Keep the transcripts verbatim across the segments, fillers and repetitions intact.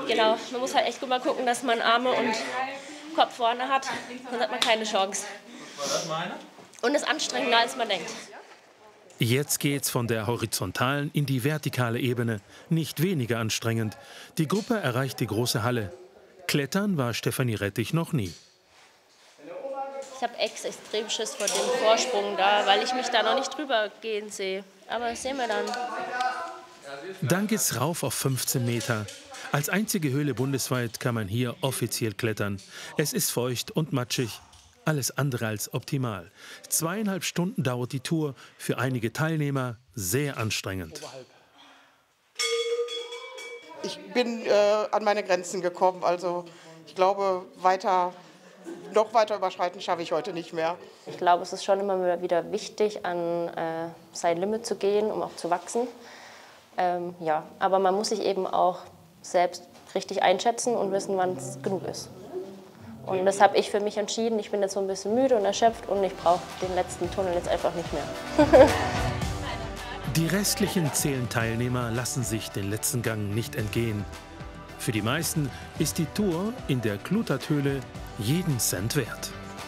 Genau, man muss halt echt gut mal gucken, dass man Arme und Kopf vorne hat, sonst hat man keine Chance. Und ist anstrengender, als man denkt. Jetzt geht's von der horizontalen in die vertikale Ebene. Nicht weniger anstrengend. Die Gruppe erreicht die große Halle. Klettern war Stefanie Rettich noch nie. Ich habe extrem Schiss vor dem Vorsprung da, weil ich mich da noch nicht drüber gehen sehe. Aber das sehen wir dann. Dann geht's rauf auf fünfzehn Meter. Als einzige Höhle bundesweit kann man hier offiziell klettern. Es ist feucht und matschig. Alles andere als optimal. Zweieinhalb Stunden dauert die Tour. Für einige Teilnehmer sehr anstrengend. Ich bin äh, an meine Grenzen gekommen. Also ich glaube, weiter, noch weiter überschreiten schaffe ich heute nicht mehr. Ich glaube, es ist schon immer wieder wichtig, an äh, sein Limit zu gehen, um auch zu wachsen. Ähm, ja, aber man muss sich eben auch selbst richtig einschätzen und wissen, wann es genug ist. Und das habe ich für mich entschieden. Ich bin jetzt so ein bisschen müde und erschöpft und ich brauche den letzten Tunnel jetzt einfach nicht mehr. Die restlichen zehn Teilnehmer lassen sich den letzten Gang nicht entgehen. Für die meisten ist die Tour in der Kluterthöhle jeden Cent wert.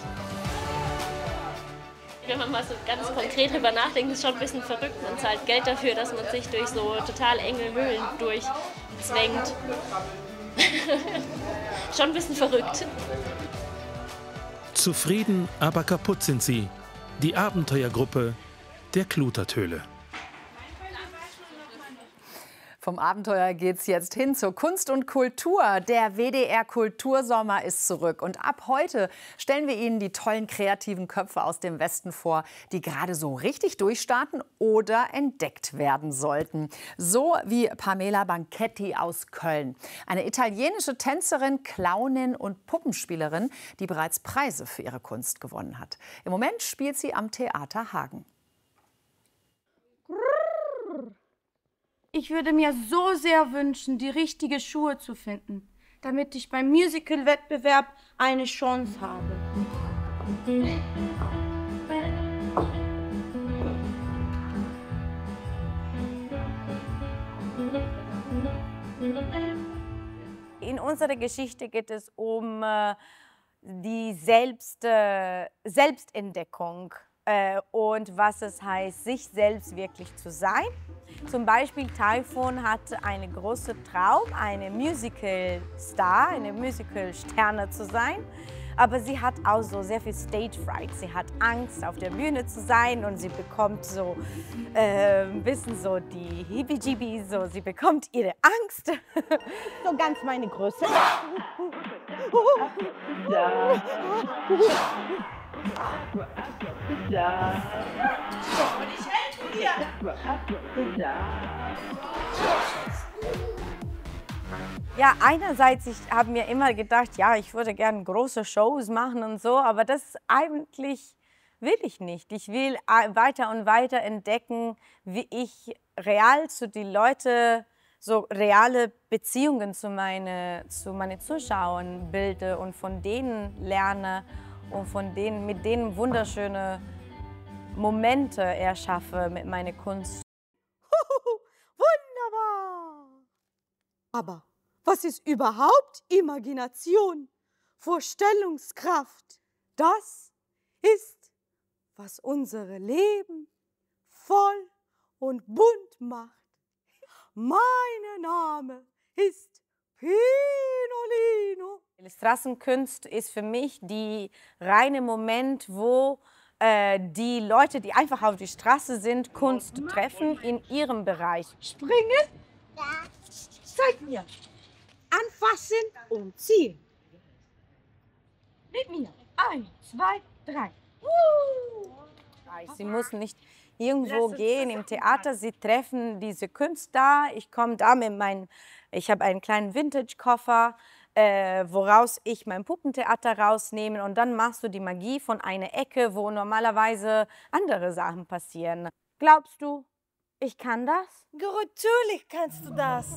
Wenn man mal so ganz konkret drüber nachdenkt, ist es schon ein bisschen verrückt. Man zahlt Geld dafür, dass man sich durch so total enge Höhlen durchzwängt. Schon ein bisschen verrückt. Zufrieden, aber kaputt sind sie. Die Abenteuergruppe der Kluterthöhle. Vom Abenteuer geht's jetzt hin zur Kunst und Kultur. Der W D R Kultursommer ist zurück. Und ab heute stellen wir Ihnen die tollen kreativen Köpfe aus dem Westen vor, die gerade so richtig durchstarten oder entdeckt werden sollten. So wie Pamela Banchetti aus Köln. Eine italienische Tänzerin, Clownin und Puppenspielerin, die bereits Preise für ihre Kunst gewonnen hat. Im Moment spielt sie am Theater Hagen. Ich würde mir so sehr wünschen, die richtigen Schuhe zu finden, damit ich beim Musical-Wettbewerb eine Chance habe. In unserer Geschichte geht es um äh, die Selbst, äh, Selbstentdeckung äh, und was es heißt, sich selbst wirklich zu sein. Zum Beispiel Taifun hatte einen großen Traum, eine Musical-Star, eine Musical-Sterne zu sein. Aber sie hat auch so sehr viel Stage-Fright. Sie hat Angst, auf der Bühne zu sein und sie bekommt so äh, ein bisschen so die Hibi-Jibi, so sie bekommt ihre Angst. So ganz meine Größe. Ja. Ja. Und ich helfe dir. Ja, einerseits, ich habe mir immer gedacht, ja, ich würde gerne große Shows machen und so, aber das eigentlich will ich nicht. Ich will weiter und weiter entdecken, wie ich real zu den Leuten, so reale Beziehungen zu meinen zu meine Zuschauern bilde und von denen lerne und von denen, mit denen wunderschöne Momente erschaffe mit meiner Kunst. Wunderbar! Aber was ist überhaupt Imagination? Vorstellungskraft? Das ist, was unsere Leben voll und bunt macht. Mein Name ist Pinolino. Straßenkunst ist für mich die reine Moment, wo äh, die Leute, die einfach auf die Straße sind, Kunst treffen in ihrem Bereich. Springen? Ja. Zeig mir. Anfassen und ziehen. Mit mir. Eins, zwei, drei. Sie müssen nicht irgendwo gehen im Theater. Sie treffen diese Künstler. Ich komme da mit meinem, ich habe einen kleinen Vintage-Koffer, äh, woraus ich mein Puppentheater rausnehme. Und dann machst du die Magie von einer Ecke, wo normalerweise andere Sachen passieren. Glaubst du, ich kann das? Natürlich kannst du das.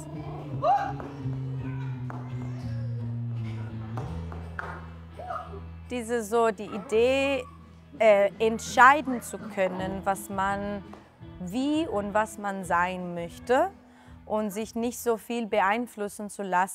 Diese so die Idee, äh, entscheiden zu können, was man wie und was man sein möchte und sich nicht so viel beeinflussen zu lassen